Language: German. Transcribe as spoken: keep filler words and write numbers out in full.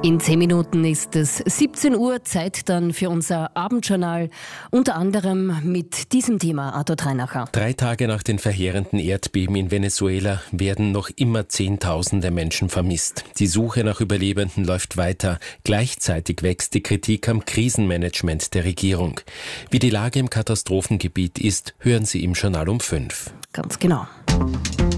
In zehn Minuten ist es siebzehn Uhr, Zeit dann für unser Abendjournal, unter anderem mit diesem Thema. Arthur Treinacher. Drei Tage nach den verheerenden Erdbeben in Venezuela werden noch immer Zehntausende Menschen vermisst. Die Suche nach Überlebenden läuft weiter. Gleichzeitig wächst die Kritik am Krisenmanagement der Regierung. Wie die Lage im Katastrophengebiet ist, hören Sie im Journal um fünf. Ganz genau.